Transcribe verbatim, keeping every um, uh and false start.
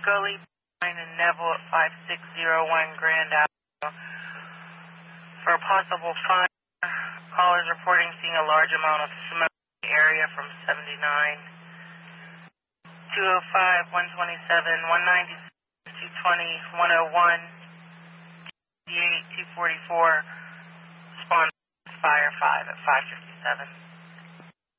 Scully and Neville at five six zero one Grand Avenue. For a possible fire, callers reporting seeing a large amount of smoke in the area from seventy-nine. two oh five, one twenty-seven, one ninety-six, two twenty, one oh one, two eighty-eight, two forty-four, respond fire five at five fifty-seven.